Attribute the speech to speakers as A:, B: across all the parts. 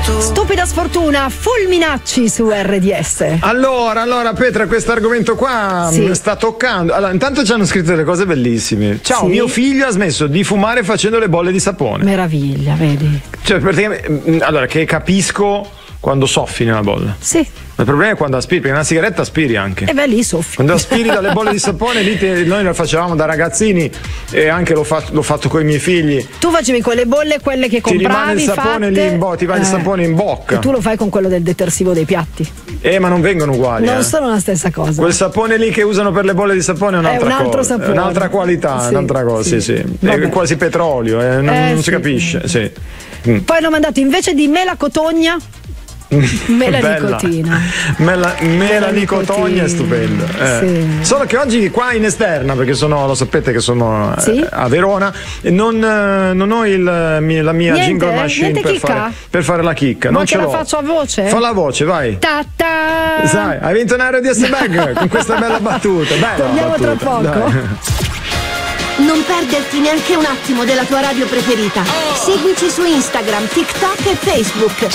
A: Stupida sfortuna, Fulminacci su RDS.
B: Allora Petra, questo argomento qua mi sta toccando. Allora, intanto ci hanno scritto delle cose bellissime. Ciao, mio figlio ha smesso di fumare facendo le bolle di sapone.
A: Meraviglia, vedi?
B: Cioè, praticamente, allora, che capisco quando soffi nella bolla.
A: Sì.
B: Ma il problema è quando aspiri, perché una sigaretta aspiri anche.
A: E beh, lì soffi.
B: Quando aspiri dalle bolle di sapone, lì noi lo facevamo da ragazzini e anche l'ho fatto con i miei figli.
A: Tu facevi quelle bolle, quelle che compravi,
B: ti rimane il sapone
A: fatte,
B: lì ti va il sapone in bocca.
A: E tu lo fai con quello del detersivo dei piatti.
B: Ma non vengono uguali.
A: Non sono la stessa cosa.
B: Quel sapone lì che usano per le bolle di sapone è un'altra
A: cosa. È un altro sapone.
B: È un'altra qualità,
A: sì,
B: un'altra cosa, sì. È quasi petrolio, non si capisce, sì.
A: Poi hanno mandato invece di mela cotogna. Melanicotina.
B: Melanicotina è stupendo. Solo che oggi qua in esterna, perché lo sapete che sono a Verona, e non ho la mia jingle machine per fare la chicca.
A: Ma
B: non ce l'ho.
A: La faccio a voce?
B: Fa la voce, vai.
A: Ta-ta!
B: Sai, hai vinto un RDS bag con questa bella battuta.
A: Torniamo tra poco.
B: Dai.
C: Non perderti neanche un attimo della tua radio preferita. Seguici su Instagram, TikTok e Facebook.
D: 100%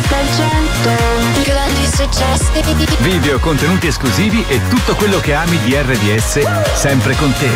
D: grandi successi.
E: Video, contenuti esclusivi e tutto quello che ami di RDS sempre con te.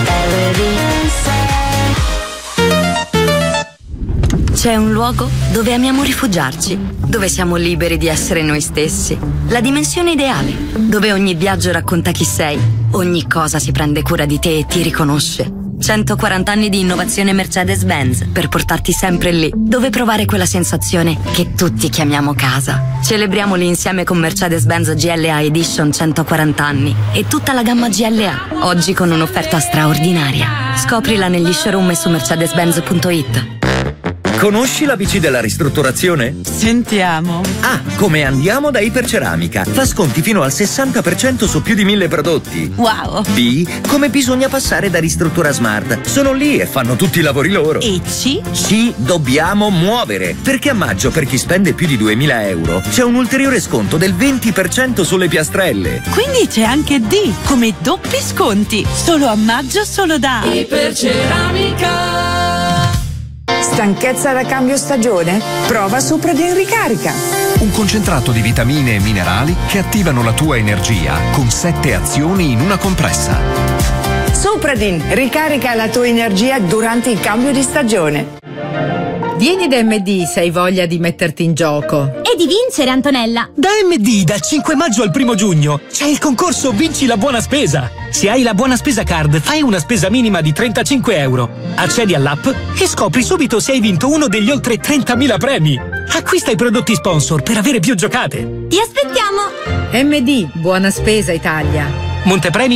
F: C'è un luogo dove amiamo rifugiarci, dove siamo liberi di essere noi stessi. La dimensione ideale, dove ogni viaggio racconta chi sei, ogni cosa si prende cura di te e ti riconosce. 140 anni di innovazione Mercedes-Benz per portarti sempre lì, dove provare quella sensazione che tutti chiamiamo casa. Celebriamoli insieme con Mercedes-Benz GLA Edition 140 anni e tutta la gamma GLA, oggi con un'offerta straordinaria. Scoprila negli showroom e su mercedes-benz.it.
G: Conosci la BC della ristrutturazione?
H: Sentiamo.
G: A. Come andiamo da Iperceramica. Fa sconti fino al 60% su più di 1000 prodotti.
H: Wow.
G: B. Come bisogna passare da Ristruttura Smart. Sono lì e fanno tutti i lavori loro.
H: E C?
G: C. Dobbiamo muovere. Perché a maggio, per chi spende più di 2000 euro, c'è un ulteriore sconto del 20% sulle piastrelle.
H: Quindi c'è anche D. Come doppi sconti. Solo a maggio, solo da
I: Iperceramica.
J: Stanchezza da cambio stagione? Prova Supradin Ricarica.
K: Un concentrato di vitamine e minerali che attivano la tua energia con 7 azioni in una compressa.
J: Supradin ricarica la tua energia durante il cambio di stagione.
L: Vieni da MD se hai voglia di metterti in gioco.
M: E di vincere, Antonella.
N: Da MD dal 5 maggio al 1 giugno c'è il concorso Vinci la buona spesa. Se hai la buona spesa card, fai una spesa minima di 35 euro. Accedi all'app e scopri subito se hai vinto uno degli oltre 30.000 premi. Acquista i prodotti sponsor per avere più giocate.
M: Ti aspettiamo.
L: MD, buona spesa Italia.
N: Montepremi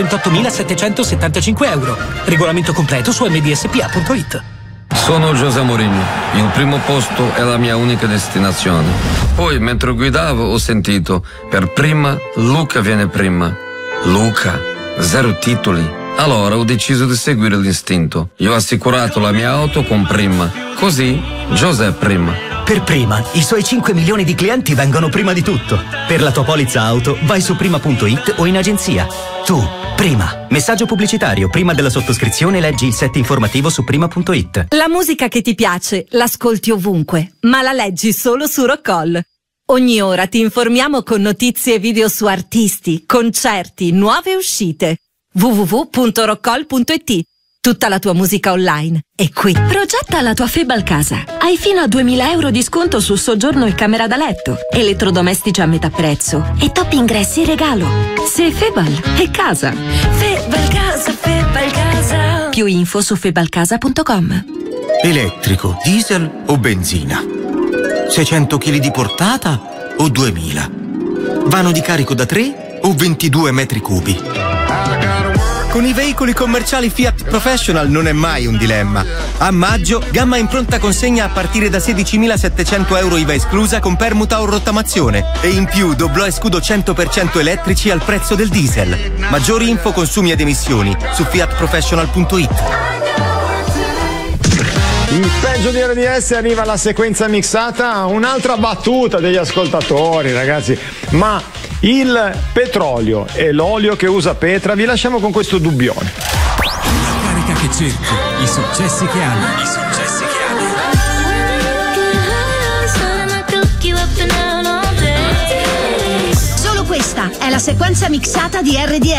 N: 138.775 euro. Regolamento completo su mdspa.it.
O: Sono José Mourinho, il primo posto è la mia unica destinazione. Poi mentre guidavo ho sentito, per prima Luca viene prima. Luca, 0 titoli. Allora ho deciso di seguire l'istinto. Io ho assicurato la mia auto con Prima. Così José prima.
P: Per Prima, i suoi 5 milioni di clienti vengono prima di tutto. Per la tua polizza auto vai su prima.it o in agenzia. Tu, Prima. Messaggio pubblicitario. Prima della sottoscrizione leggi il set informativo su prima.it.
F: La musica che ti piace l'ascolti ovunque, ma la leggi solo su Rockall. Ogni ora ti informiamo con notizie e video su artisti, concerti, nuove uscite. www.rockall.it. Tutta la tua musica online è qui.
Q: Progetta la tua Febal casa. Hai fino a 2.000 euro di sconto su soggiorno e camera da letto, elettrodomestici a metà prezzo e top ingressi in regalo. Se Febal è casa.
D: Febal casa, Febal casa.
Q: Più info su febalcasa.com.
R: Elettrico, diesel o benzina? 600 kg di portata o 2000? Vano di carico da 3 o 22 metri cubi? Con i veicoli commerciali Fiat Professional non è mai un dilemma. A maggio, gamma in pronta consegna a partire da 16.700 euro IVA esclusa con permuta o rottamazione. E in più doblò e scudo 100% elettrici al prezzo del diesel. Maggiori info, consumi ed emissioni su fiatprofessional.it.
B: In peggio di RDS arriva la sequenza mixata, un'altra battuta degli ascoltatori, ragazzi. Ma il petrolio e l'olio che usa Petra, vi lasciamo con questo dubbione.
S: La carica che cerchi, i successi che hanno, i successi che hanno.
C: la sequenza mixata di RDS.